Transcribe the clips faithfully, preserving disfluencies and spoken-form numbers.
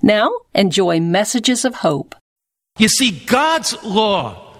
Now, enjoy Messages of Hope. You see, God's law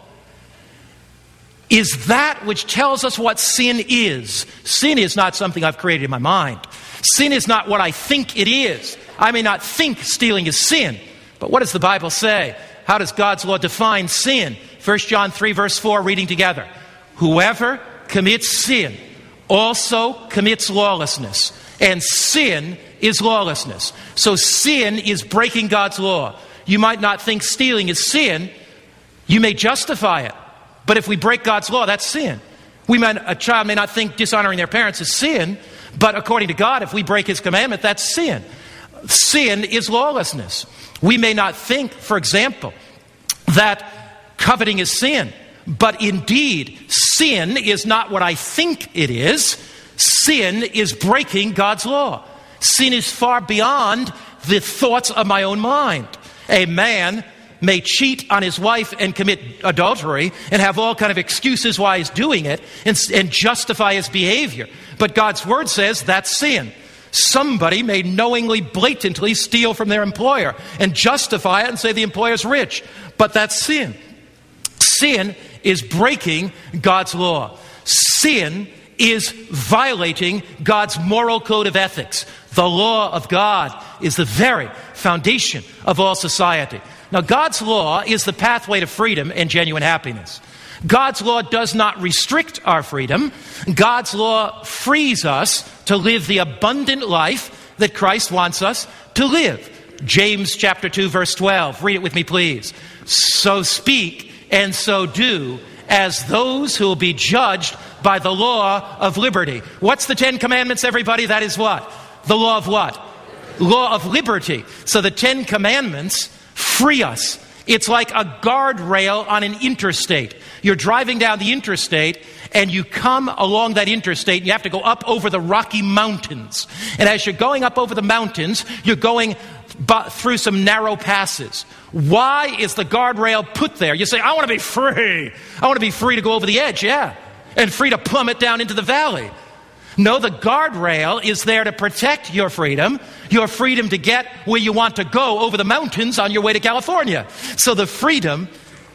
is that which tells us what sin is. Sin is not something I've created in my mind. Sin is not what I think it is. I may not think stealing is sin, but what does the Bible say? How does God's law define sin? First John three, verse four, reading together. Whoever commits sin also commits lawlessness, and sin is lawlessness. So sin is breaking God's law. You might not think stealing is sin. You may justify it. But if we break God's law, that's sin. We may, a child may not think dishonoring their parents is sin, but according to God, if we break His commandment, that's sin. Sin is lawlessness. We may not think, for example, that coveting is sin, but indeed, sin is not what I think it is. Sin is breaking God's law. Sin is far beyond the thoughts of my own mind. A man may cheat on his wife and commit adultery and have all kind of excuses why he's doing it and, and justify his behavior. But God's word says that's sin. Somebody may knowingly, blatantly steal from their employer and justify it and say the employer's rich. But that's sin. Sin is breaking God's law. Sin is violating God's moral code of ethics. The law of God is the very foundation of all society. Now, God's law is the pathway to freedom and genuine happiness. God's law does not restrict our freedom. God's law frees us to live the abundant life that Christ wants us to live. James chapter two, verse twelve. Read it with me, please. So speak and so do as those who will be judged by the law of liberty. What's the Ten Commandments, everybody? That is what? The law of what? Law of liberty. So the Ten Commandments free us. It's like a guardrail on an interstate. You're driving down the interstate and you come along that interstate and you have to go up over the Rocky Mountains. And as you're going up over the mountains, you're going bu- through some narrow passes. Why is the guardrail put there? You say, I want to be free. I want to be free to go over the edge, yeah. And free to plummet down into the valley. No, the guardrail is there to protect your freedom, your freedom to get where you want to go over the mountains on your way to California. So the freedom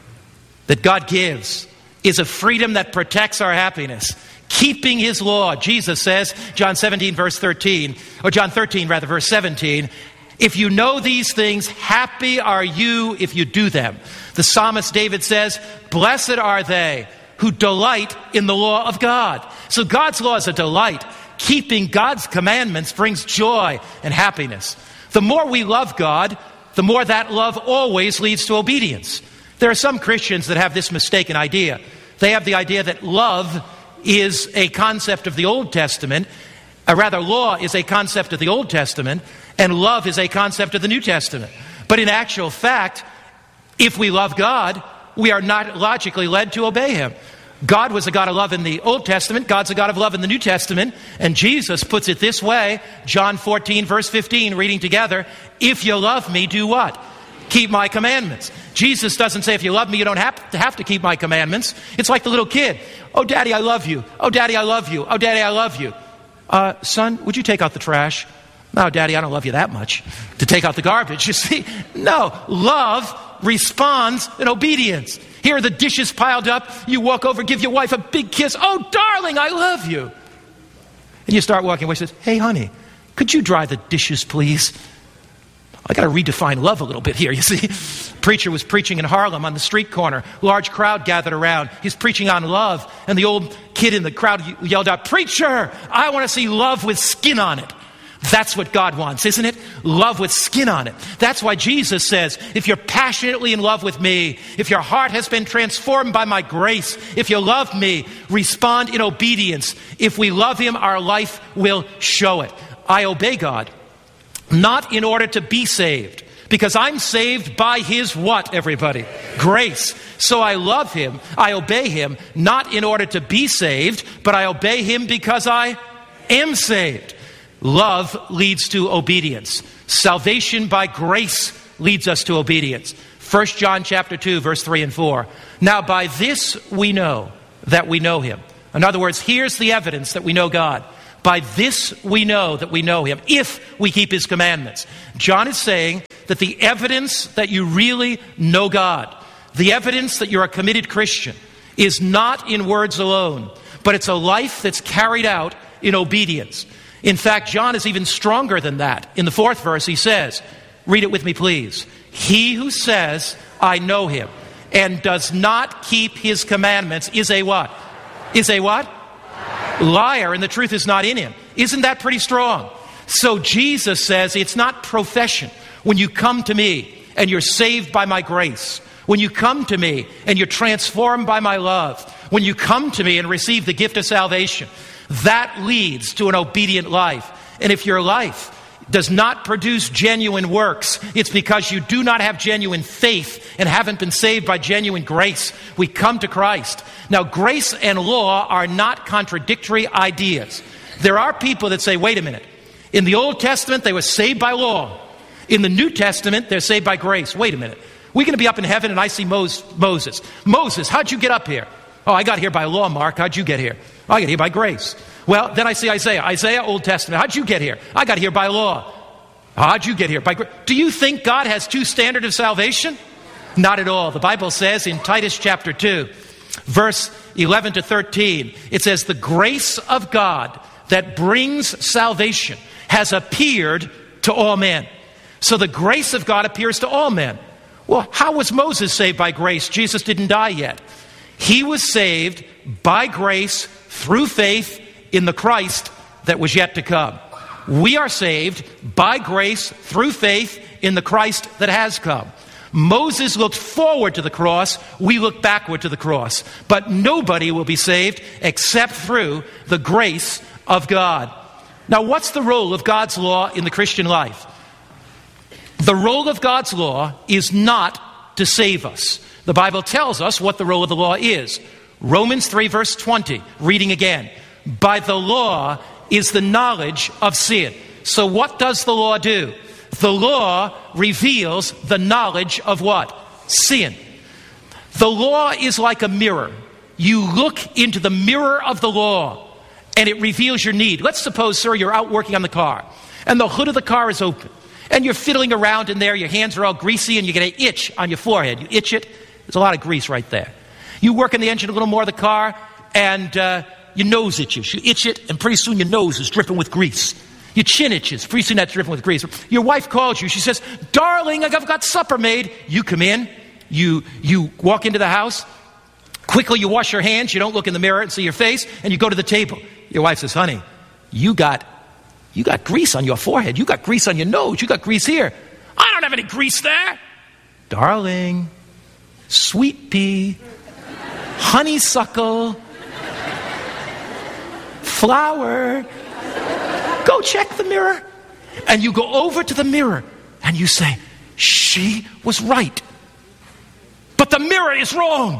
that God gives is a freedom that protects our happiness. Keeping His law, Jesus says, John seventeen, verse thirteen, or John thirteen, rather, verse seventeen, if you know these things, happy are you if you do them. The psalmist David says, blessed are they who delight in the law of God. So God's law is a delight. Keeping God's commandments brings joy and happiness. The more we love God, the more that love always leads to obedience. There are some Christians that have this mistaken idea. They have the idea that love is a concept of the Old Testament, or rather law is a concept of the Old Testament, and love is a concept of the New Testament. But in actual fact, if we love God, we are not logically led to obey Him. God was a God of love in the Old Testament. God's a God of love in the New Testament. And Jesus puts it this way, John fourteen, verse fifteen, reading together, if you love me, do what? Keep my commandments. Jesus doesn't say, if you love me, you don't have to, have to keep my commandments. It's like the little kid. Oh, Daddy, I love you. Oh, Daddy, I love you. Oh, Daddy, I love you. Uh, son, would you take out the trash? No, Daddy, I don't love you that much to take out the garbage. You see, no, love responds in obedience. Here are the dishes piled up. You walk over, give your wife a big kiss. Oh, darling, I love you. And you start walking away and says, hey, honey, could you dry the dishes, please? I got to redefine love a little bit here, you see. Preacher was preaching in Harlem on the street corner. Large crowd gathered around. He's preaching on love. And the old kid in the crowd yelled out, preacher, I want to see love with skin on it. That's what God wants, isn't it? Love with skin on it. That's why Jesus says, if you're passionately in love with me, if your heart has been transformed by my grace, if you love me, respond in obedience. If we love Him, our life will show it. I obey God, not in order to be saved, because I'm saved by His what, everybody? Grace. So I love Him, I obey Him, not in order to be saved, but I obey Him because I am saved. Love leads to obedience. Salvation by grace leads us to obedience. First John chapter two, verse three and four. Now by this we know that we know Him. In other words, here's the evidence that we know God. By this we know that we know Him, if we keep His commandments. John is saying that the evidence that you really know God, the evidence that you're a committed Christian, is not in words alone, but it's a life that's carried out in obedience. In fact, John is even stronger than that. In the fourth verse, he says, read it with me, please. He who says, I know him, and does not keep his commandments is a what? Is a what? Liar, and the truth is not in him. Isn't that pretty strong? So Jesus says it's not profession. When you come to me and you're saved by my grace, when you come to me and you're transformed by my love, when you come to me and receive the gift of salvation, that leads to an obedient life. And if your life does not produce genuine works, it's because you do not have genuine faith and haven't been saved by genuine grace. We come to Christ. Now, grace and law are not contradictory ideas. There are people that say, wait a minute, in the Old Testament, they were saved by law. In the New Testament, they're saved by grace. Wait a minute. We're going to be up in heaven and I see Moses. Moses, how'd you get up here? Oh, I got here by law, Mark. How'd you get here? Oh, I got here by grace. Well, then I see Isaiah. Isaiah, Old Testament. How'd you get here? I got here by law. How'd you get here? By grace. Do you think God has two standards of salvation? Not at all. The Bible says in Titus chapter two, verse eleven to thirteen, it says, the grace of God that brings salvation has appeared to all men. So the grace of God appears to all men. Well, how was Moses saved by grace? Jesus didn't die yet. He was saved by grace through faith in the Christ that was yet to come. We are saved by grace through faith in the Christ that has come. Moses looked forward to the cross. We look backward to the cross. But nobody will be saved except through the grace of God. Now, what's the role of God's law in the Christian life? The role of God's law is not to save us. The Bible tells us what the role of the law is. Romans three, verse twenty, reading again. By the law is the knowledge of sin. So what does the law do? The law reveals the knowledge of what? Sin. The law is like a mirror. You look into the mirror of the law and it reveals your need. Let's suppose, sir, you're out working on the car and the hood of the car is open and you're fiddling around in there. Your hands are all greasy and you get an itch on your forehead. You itch it. There's a lot of grease right there. You work in the engine a little more of the car and uh, your nose itches. You itch it and pretty soon your nose is dripping with grease. Your chin itches. Pretty soon that's dripping with grease. Your wife calls you. She says, darling, I've got supper made. You come in. You, you walk into the house. Quickly you wash your hands. You don't look in the mirror and see your face. And you go to the table. Your wife says, honey, you got, you got grease on your forehead. You got grease on your nose. You got grease here. I don't have any grease there. Darling, sweet pea, honeysuckle, flower. Go check the mirror. And you go over to the mirror and you say, she was right. But the mirror is wrong.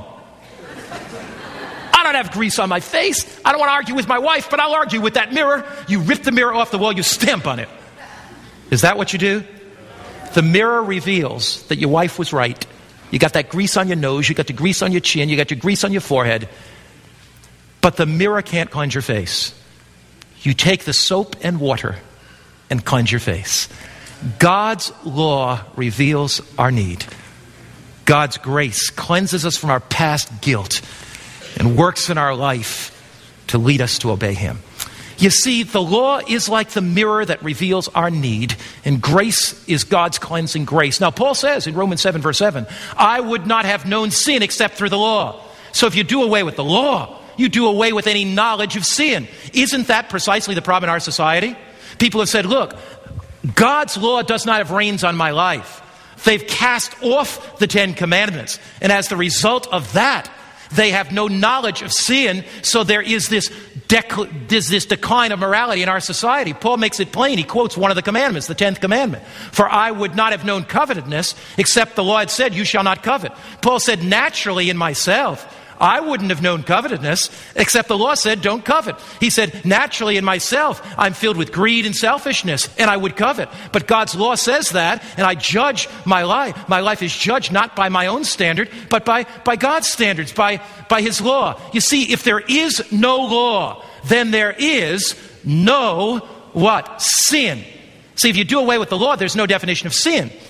I don't have grease on my face. I don't want to argue with my wife, but I'll argue with that mirror. You rip the mirror off the wall, you stamp on it. Is that what you do? The mirror reveals that your wife was right. You got that grease on your nose, you got the grease on your chin, you got your grease on your forehead. But the mirror can't cleanse your face. You take the soap and water and cleanse your face. God's law reveals our need. God's grace cleanses us from our past guilt and works in our life to lead us to obey Him. You see, the law is like the mirror that reveals our need, and grace is God's cleansing grace. Now, Paul says in Romans seven, verse seven, I would not have known sin except through the law. So if you do away with the law, you do away with any knowledge of sin. Isn't that precisely the problem in our society? People have said, look, God's law does not have reins on my life. They've cast off the Ten Commandments. And as the result of that, they have no knowledge of sin. So there is this, dec- this, this decline of morality in our society. Paul makes it plain. He quotes one of the commandments, the tenth commandment. For I would not have known covetousness except the law had said, you shall not covet. Paul said, naturally in myself, I wouldn't have known covetousness, except the law said, don't covet. He said, naturally in myself, I'm filled with greed and selfishness, and I would covet. But God's law says that, and I judge my life. My life is judged not by my own standard, but by, by God's standards, by, by His law. You see, if there is no law, then there is no, what? Sin. See, if you do away with the law, there's no definition of sin.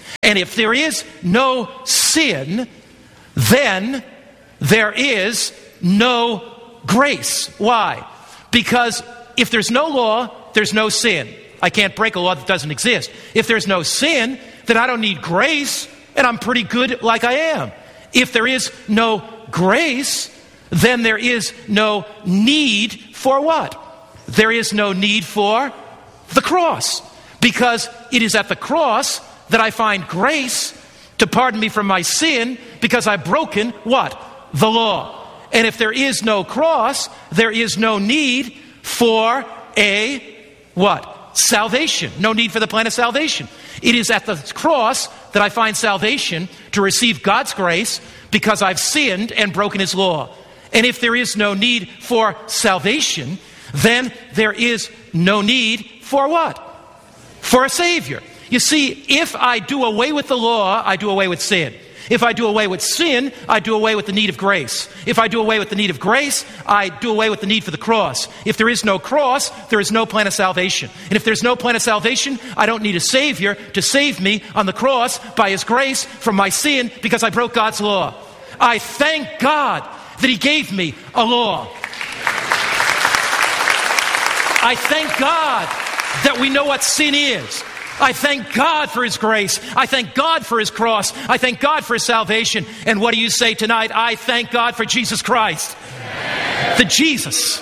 And if there is no sin, then there is no grace. Why? Because if there's no law, there's no sin. I can't break a law that doesn't exist. If there's no sin, then I don't need grace, and I'm pretty good like I am. If there is no grace, then there is no need for what? There is no need for the cross. Because it is at the cross that I find grace to pardon me from my sin, because I've broken what? The law. And if there is no cross, there is no need for a what? Salvation. No need for the plan of salvation. It is at the cross that I find salvation to receive God's grace because I've sinned and broken his law. And if there is no need for salvation, then there is no need for what? For a Savior. You see, if I do away with the law, I do away with sin. If I do away with sin, I do away with the need of grace. If I do away with the need of grace, I do away with the need for the cross. If there is no cross, there is no plan of salvation. And if there's no plan of salvation, I don't need a Savior to save me on the cross by his grace from my sin because I broke God's law. I thank God that he gave me a law. I thank God that we know what sin is. I thank God for his grace. I thank God for his cross. I thank God for his salvation. And what do you say tonight? I thank God for Jesus Christ. The Jesus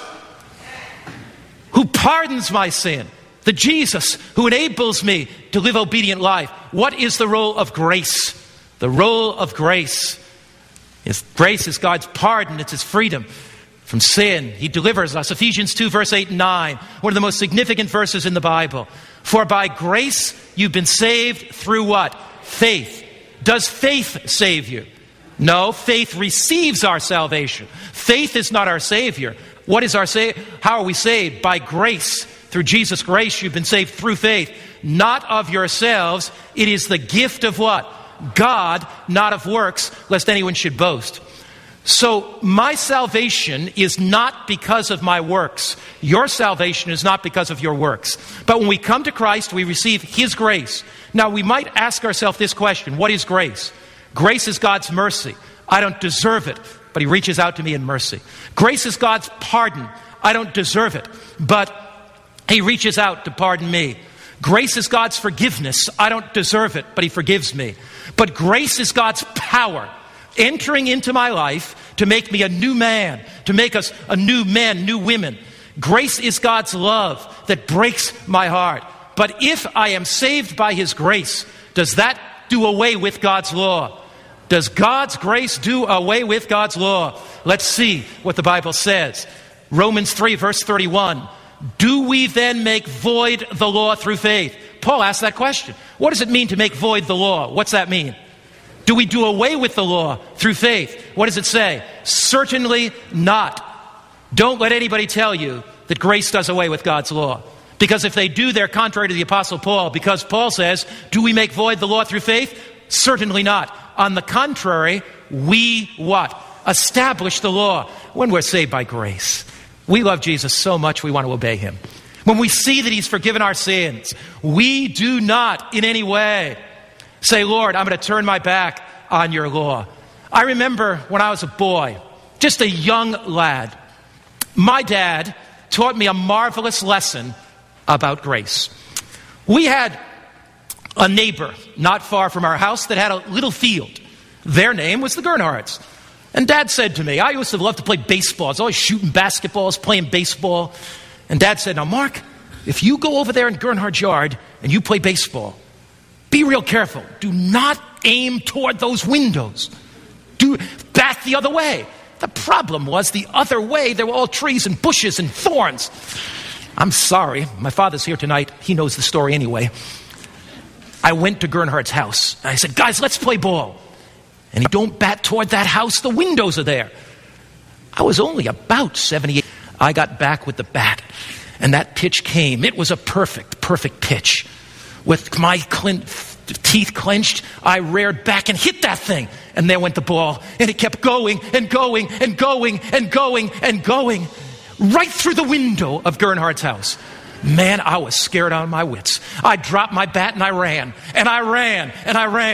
who pardons my sin. The Jesus who enables me to live obedient life. What is the role of grace? The role of grace is grace is God's pardon. It's his freedom from sin. He delivers us. Ephesians two, verse eight and nine. One of the most significant verses in the Bible. For by grace you've been saved through what? Faith. Does faith save you? No, faith receives our salvation. Faith is not our Savior. What is our sa- How are we saved? By grace. Through Jesus' grace you've been saved through faith. Not of yourselves. It is the gift of what? God, not of works, lest anyone should boast. So my salvation is not because of my works. Your salvation is not because of your works. But when we come to Christ, we receive his grace. Now we might ask ourselves this question: what is grace? Grace is God's mercy. I don't deserve it, but he reaches out to me in mercy. Grace is God's pardon. I don't deserve it, but he reaches out to pardon me. Grace is God's forgiveness. I don't deserve it, but he forgives me. But grace is God's power entering into my life to make me a new man, to make us a new men, new women. Grace is God's love that breaks my heart. But if I am saved by his grace, does that do away with God's law? Does God's grace do away with God's law? Let's see what the Bible says. Romans three, verse thirty-one. Do we then make void the law through faith? Paul asked that question. What does it mean to make void the law? What's that mean? Do we do away with the law through faith? What does it say? Certainly not. Don't let anybody tell you that grace does away with God's law. Because if they do, they're contrary to the Apostle Paul. Because Paul says, do we make void the law through faith? Certainly not. On the contrary, we what? Establish the law when we're saved by grace. We love Jesus so much we want to obey him. When we see that he's forgiven our sins, we do not in any way say, Lord, I'm going to turn my back on your law. I remember when I was a boy, just a young lad, my dad taught me a marvelous lesson about grace. We had a neighbor not far from our house that had a little field. Their name was the Gernhardts. And Dad said to me, I used to love to play baseball. I was always shooting basketballs, playing baseball. And Dad said, now Mark, if you go over there in Gernhardt's yard and you play baseball, be real careful. Do not aim toward those windows. Do back the other way. The problem was the other way, there were all trees and bushes and thorns. I'm sorry. My father's here tonight. He knows the story anyway. I went to Gernhardt's house. I said, guys, let's play ball. And he, don't bat toward that house. The windows are there. I was only about seventy-eight. I got back with the bat. And that pitch came. It was a perfect, perfect pitch. With my clin- teeth clenched, I reared back and hit that thing. And there went the ball. And it kept going and going and going and going and going right through the window of Gernhardt's house. Man, I was scared out of my wits. I dropped my bat and I ran, and I ran, and I ran.